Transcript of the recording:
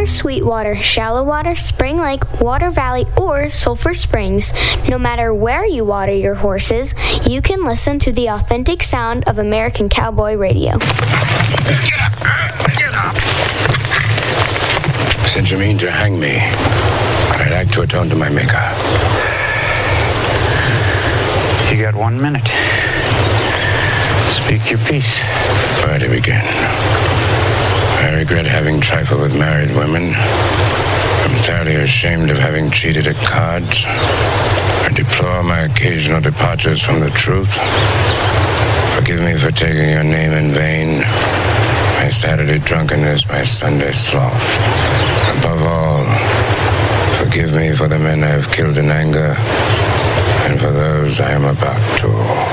Water, Sweetwater, Shallow Water, Spring Lake, Water Valley, or Sulphur Springs. No matter where you water your horses, you can listen to the authentic sound of American Cowboy Radio. Get up! Get up! Since you mean to hang me, I'd like to atone to my maker. You got 1 minute. Speak your piece. Where to begin? I regret having trifled with married women. I'm thoroughly ashamed of having cheated at cards. I deplore my occasional departures from the truth. Forgive me for taking your name in vain. My Saturday drunkenness, my Sunday sloth. Above all, forgive me for the men I have killed in anger, and for those I am about to.